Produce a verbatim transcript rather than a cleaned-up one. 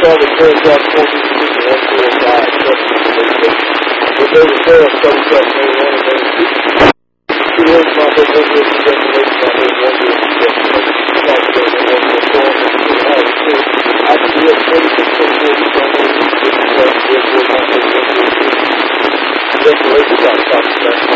all the paragraph forty position one four five seven. With those there, study seven A one and A two. Two words my book one year destination, my book one year destination. Talk to them and one more form and two and a half two. I can do it twenty-six point four percent of the fifty-seven, therefore my book one year destination. Destination dot com.